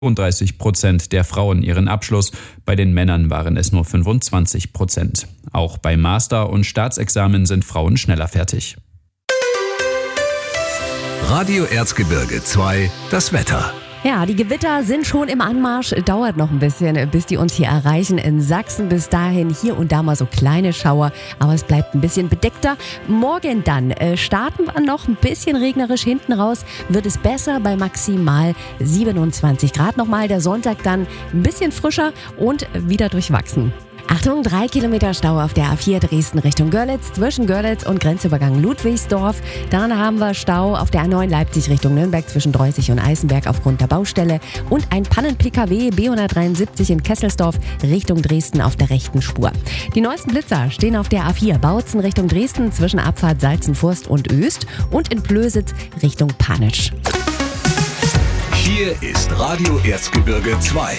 35% der Frauen ihren Abschluss, bei den Männern waren es nur 25%. Auch bei Master- und Staatsexamen sind Frauen schneller fertig. Radio Erzgebirge 2, das Wetter. Ja, die Gewitter sind schon im Anmarsch. Dauert noch ein bisschen, bis die uns hier erreichen. In Sachsen bis dahin hier und da mal so kleine Schauer, aber es bleibt ein bisschen bedeckter. Morgen dann starten wir noch ein bisschen regnerisch hinten raus. Wird es besser bei maximal 27 Grad nochmal. Der Sonntag dann ein bisschen frischer und wieder durchwachsen. Achtung, 3 Kilometer Stau auf der A4 Dresden Richtung Görlitz, zwischen Görlitz und Grenzübergang Ludwigsdorf. Dann haben wir Stau auf der A9 Leipzig Richtung Nürnberg zwischen Dreußig und Eisenberg aufgrund der Baustelle. Und ein Pannen-PKW B173 in Kesselsdorf Richtung Dresden auf der rechten Spur. Die neuesten Blitzer stehen auf der A4 Bautzen Richtung Dresden zwischen Abfahrt Salzenfurst und Öst und in Plösitz Richtung Panitsch. Hier ist Radio Erzgebirge 2.